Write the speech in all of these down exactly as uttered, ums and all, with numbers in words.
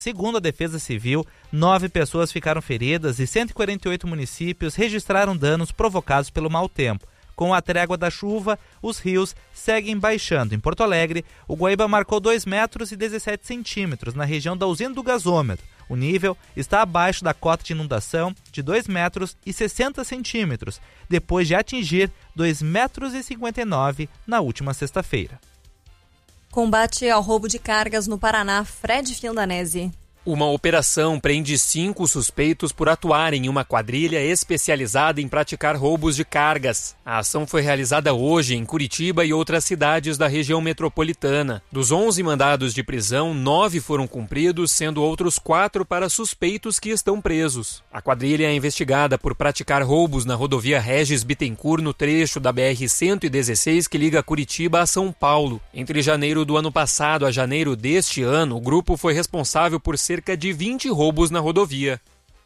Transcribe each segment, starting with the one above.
Segundo a Defesa Civil, nove pessoas ficaram feridas e cento e quarenta e oito municípios registraram danos provocados pelo mau tempo. Com a trégua da chuva, os rios seguem baixando. Em Porto Alegre, o Guaíba marcou dois metros e dezessete centímetros na região da usina do gasômetro. O nível está abaixo da cota de inundação de dois metros e sessenta centímetros, depois de atingir dois metros e cinquenta e nove na última sexta-feira. Combate ao roubo de cargas no Paraná, Fred Fiandanese. Uma operação prende cinco suspeitos por atuarem em uma quadrilha especializada em praticar roubos de cargas. A ação foi realizada hoje em Curitiba e outras cidades da região metropolitana. Dos onze mandados de prisão, nove foram cumpridos, sendo outros quatro para suspeitos que estão presos. A quadrilha é investigada por praticar roubos na rodovia Regis Bittencourt, no trecho da B R cento e dezesseis que liga Curitiba a São Paulo. Entre janeiro do ano passado a janeiro deste ano, o grupo foi responsável por cerca de vinte roubos na rodovia.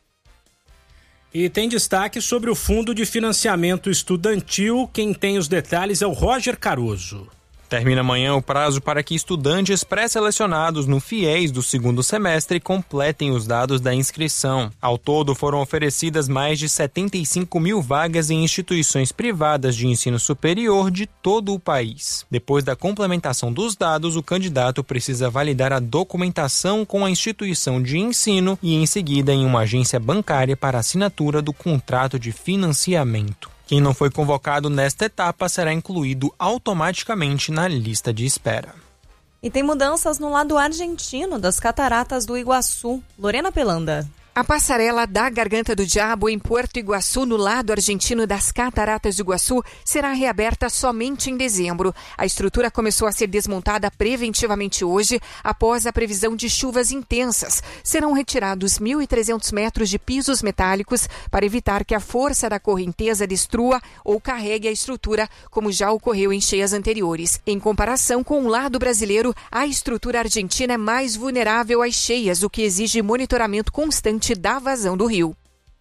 E tem destaque sobre o Fundo de Financiamento Estudantil. Quem tem os detalhes é o Roger Caruso. Termina amanhã o prazo para que estudantes pré-selecionados no FIES do segundo semestre completem os dados da inscrição. Ao todo, foram oferecidas mais de setenta e cinco mil vagas em instituições privadas de ensino superior de todo o país. Depois da complementação dos dados, o candidato precisa validar a documentação com a instituição de ensino e, em seguida, em uma agência bancária para assinatura do contrato de financiamento. Quem não foi convocado nesta etapa será incluído automaticamente na lista de espera. E tem mudanças no lado argentino das Cataratas do Iguaçu. Lorena Pelanda. A passarela da Garganta do Diabo em Porto Iguaçu, no lado argentino das Cataratas do Iguaçu, será reaberta somente em dezembro. A estrutura começou a ser desmontada preventivamente hoje, após a previsão de chuvas intensas. Serão retirados mil e trezentos metros de pisos metálicos para evitar que a força da correnteza destrua ou carregue a estrutura, como já ocorreu em cheias anteriores. Em comparação com o lado brasileiro, a estrutura argentina é mais vulnerável às cheias, o que exige monitoramento constante da vazão do rio.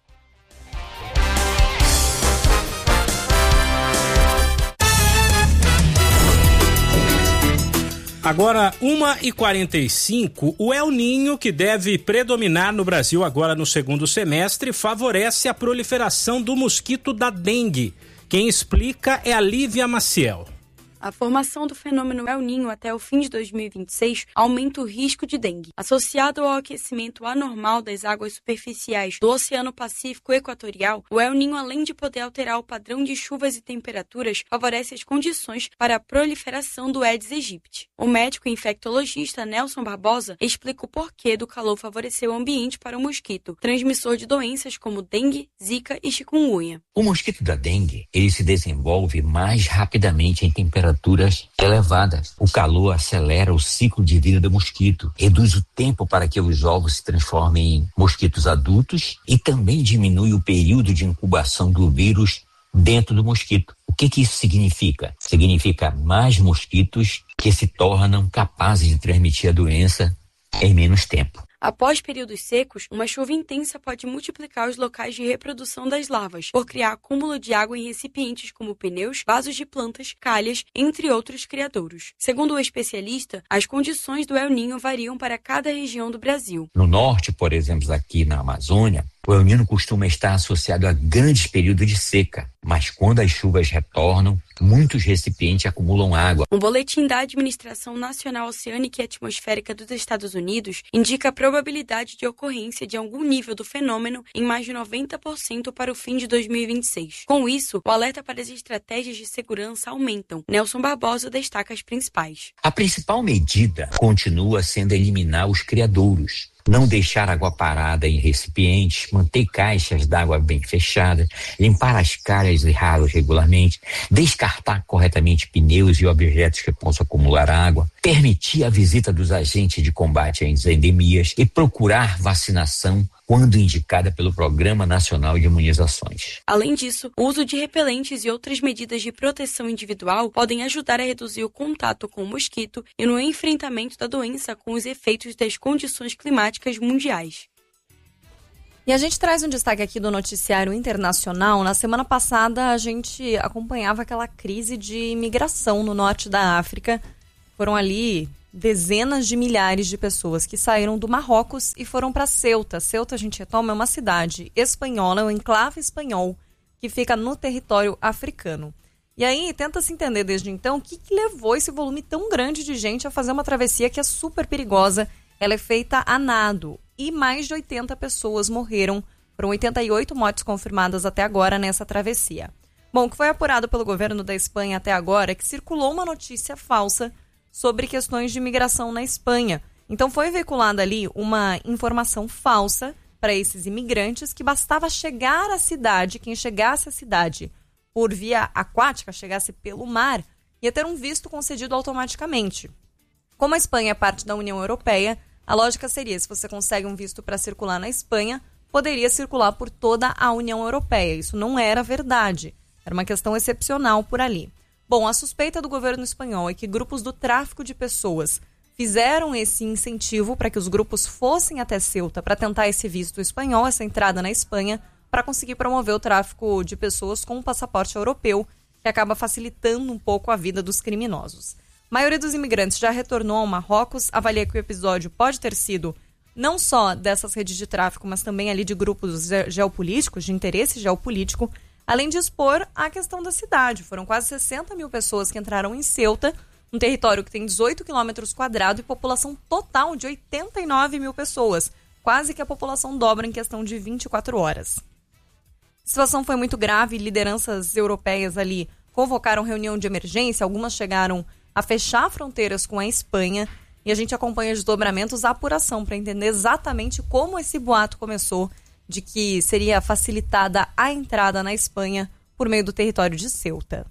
Agora, uma e quarenta e cinco, o El Niño, que deve predominar no Brasil agora no segundo semestre, favorece a proliferação do mosquito da dengue. Quem explica é a Lívia Maciel. A formação do fenômeno El Niño até o fim de dois mil e vinte e seis aumenta o risco de dengue. Associado ao aquecimento anormal das águas superficiais do Oceano Pacífico Equatorial, o El Niño, além de poder alterar o padrão de chuvas e temperaturas, favorece as condições para a proliferação do Aedes aegypti. O médico infectologista Nelson Barbosa explica o porquê do calor favorecer o ambiente para o mosquito, transmissor de doenças como dengue, zika e chikungunya. O mosquito da dengue, ele se desenvolve mais rapidamente em temperaturas elevadas. O calor acelera o ciclo de vida do mosquito, reduz o tempo para que os ovos se transformem em mosquitos adultos e também diminui o período de incubação do vírus dentro do mosquito. O que que isso significa? Significa mais mosquitos que se tornam capazes de transmitir a doença em menos tempo. Após períodos secos, uma chuva intensa pode multiplicar os locais de reprodução das larvas, por criar acúmulo de água em recipientes como pneus, vasos de plantas, calhas, entre outros criadouros. Segundo o especialista, as condições do El Niño variam para cada região do Brasil. No norte, por exemplo, aqui na Amazônia, o El Niño costuma estar associado a grandes períodos de seca, mas quando as chuvas retornam, muitos recipientes acumulam água. Um boletim da Administração Nacional Oceânica e Atmosférica dos Estados Unidos indica a probabilidade de ocorrência de algum nível do fenômeno em mais de noventa por cento para o fim de dois mil e vinte e seis. Com isso, o alerta para as estratégias de segurança aumentam. Nelson Barbosa destaca as principais. A principal medida continua sendo eliminar os criadouros. Não deixar água parada em recipientes, manter caixas d'água bem fechadas, limpar as calhas e ralos regularmente, descartar corretamente pneus e objetos que possam acumular água, permitir a visita dos agentes de combate às endemias e procurar vacinação quando indicada pelo Programa Nacional de Imunizações. Além disso, o uso de repelentes e outras medidas de proteção individual podem ajudar a reduzir o contato com o mosquito e no enfrentamento da doença com os efeitos das condições climáticas mundiais. E a gente traz um destaque aqui do noticiário internacional. Na semana passada, a gente acompanhava aquela crise de imigração no norte da África. Foram ali dezenas de milhares de pessoas que saíram do Marrocos e foram para Ceuta. Ceuta, a gente retoma, é uma cidade espanhola, é um enclave espanhol que fica no território africano. E aí, tenta-se entender desde então o que, que levou esse volume tão grande de gente a fazer uma travessia que é super perigosa. Ela é feita a nado e mais de oitenta pessoas morreram. Foram oitenta e oito mortes confirmadas até agora nessa travessia. Bom, o que foi apurado pelo governo da Espanha até agora é que circulou uma notícia falsa sobre questões de imigração na Espanha. Então foi veiculada ali uma informação falsa para esses imigrantes que bastava chegar à cidade, quem chegasse à cidade por via aquática, chegasse pelo mar, ia ter um visto concedido automaticamente. Como a Espanha é parte da União Europeia, a lógica seria, se você consegue um visto para circular na Espanha, poderia circular por toda a União Europeia. Isso não era verdade. Era uma questão excepcional por ali. Bom, a suspeita do governo espanhol é que grupos do tráfico de pessoas fizeram esse incentivo para que os grupos fossem até Ceuta para tentar esse visto espanhol, essa entrada na Espanha, para conseguir promover o tráfico de pessoas com um passaporte europeu, que acaba facilitando um pouco a vida dos criminosos. A maioria dos imigrantes já retornou ao Marrocos, avalia que o episódio pode ter sido não só dessas redes de tráfico, mas também ali de grupos geopolíticos, de interesse geopolítico, além de expor a questão da cidade. Foram quase sessenta mil pessoas que entraram em Ceuta, um território que tem dezoito quilômetros quadrados e população total de oitenta e nove mil pessoas. Quase que a população dobra em questão de vinte e quatro horas. A situação foi muito grave, lideranças europeias ali convocaram reunião de emergência, algumas chegaram a fechar fronteiras com a Espanha e a gente acompanha os desdobramentos, a apuração para entender exatamente como esse boato começou de que seria facilitada a entrada na Espanha por meio do território de Ceuta.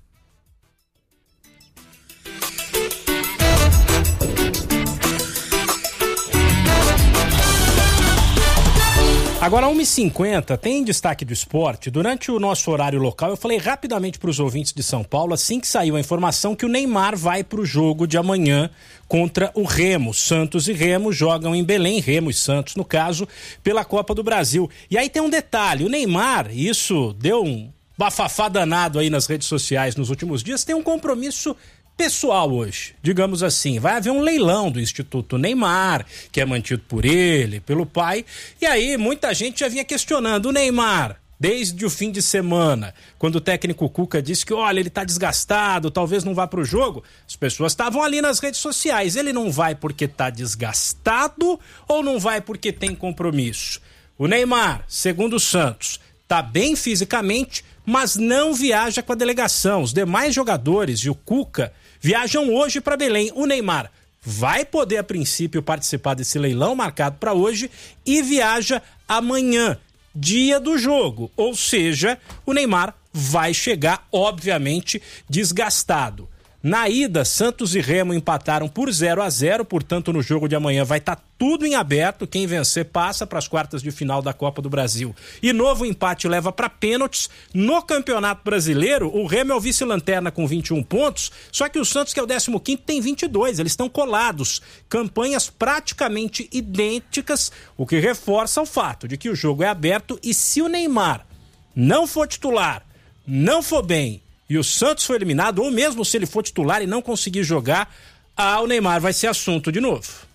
Agora, uma e cinquenta, tem destaque do esporte. Durante o nosso horário local, eu falei rapidamente para os ouvintes de São Paulo, assim que saiu a informação, que o Neymar vai para o jogo de amanhã contra o Remo. Santos e Remo jogam em Belém, Remo e Santos, no caso, pela Copa do Brasil. E aí tem um detalhe, o Neymar, isso deu um bafafá danado aí nas redes sociais nos últimos dias, tem um compromisso pessoal hoje, digamos assim. Vai haver um leilão do Instituto Neymar, que é mantido por ele, pelo pai, e aí muita gente já vinha questionando o Neymar desde o fim de semana, quando o técnico Cuca disse que, olha, ele tá desgastado, talvez não vá pro jogo. As pessoas estavam ali nas redes sociais, ele não vai porque tá desgastado ou não vai porque tem compromisso? O Neymar, segundo o Santos, tá bem fisicamente, mas não viaja com a delegação. Os demais jogadores e o Cuca viajam hoje para Belém. O Neymar vai poder, a princípio, participar desse leilão marcado para hoje e viaja amanhã, dia do jogo. Ou seja, o Neymar vai chegar, obviamente, desgastado. Na ida, Santos e Remo empataram por zero a zero, portanto, no jogo de amanhã vai estar tudo em aberto. Quem vencer passa para as quartas de final da Copa do Brasil. E novo empate leva para pênaltis. No Campeonato Brasileiro, o Remo é o vice-lanterna com vinte e um pontos, só que o Santos, que é o décimo quinto, tem vinte e dois. Eles estão colados. Campanhas praticamente idênticas, o que reforça o fato de que o jogo é aberto e se o Neymar não for titular, não for bem, e o Santos foi eliminado, ou mesmo se ele for titular e não conseguir jogar, ah, o Neymar vai ser assunto de novo.